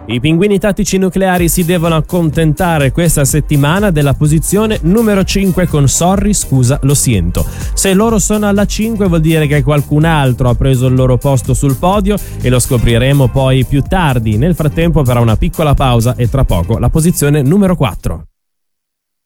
I pinguini tattici nucleari si devono accontentare questa settimana della posizione numero 5 con Sorry, scusa, lo siento. Se loro sono alla 5 vuol dire che qualcun altro ha preso il loro posto sul podio e lo scopriremo poi più tardi. Nel frattempo però una piccola pausa e tra poco la posizione numero 4.